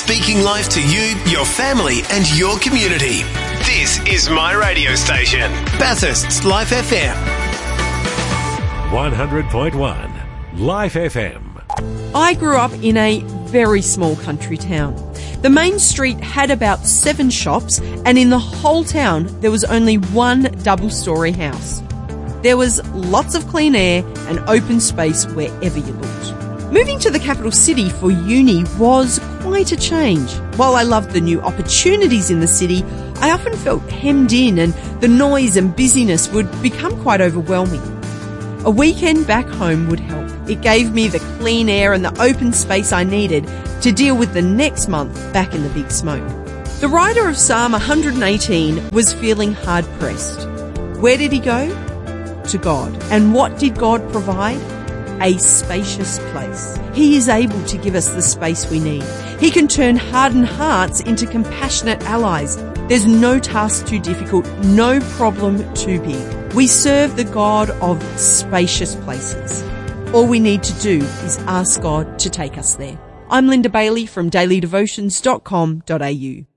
speaking life to you, your family and your community. This is my radio station, Bathurst's Life FM. 100.1 Life FM. I grew up in a very small country town. The main street had about 7 shops, and in the whole town there was only one double-storey house. There was lots of clean air and open space wherever you looked. Moving to the capital city for uni was quite a change. While I loved the new opportunities in the city, I often felt hemmed in and the noise and busyness would become quite overwhelming. A weekend back home would help. It gave me the clean air and the open space I needed to deal with the next month back in the big smoke. The writer of Psalm 118 was feeling hard-pressed. Where did he go? To God. And what did God provide? A spacious place. He is able to give us the space we need. He can turn hardened hearts into compassionate allies. There's no task too difficult, no problem too big. We serve the God of spacious places. All we need to do is ask God to take us there. I'm Linda Bailey from dailydevotions.com.au.